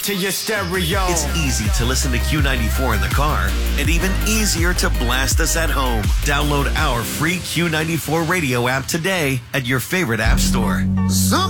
to your stereo. It's easy to listen to Q94 in the car and even easier to blast us at home. Download our free Q94 radio app today at your favorite app store.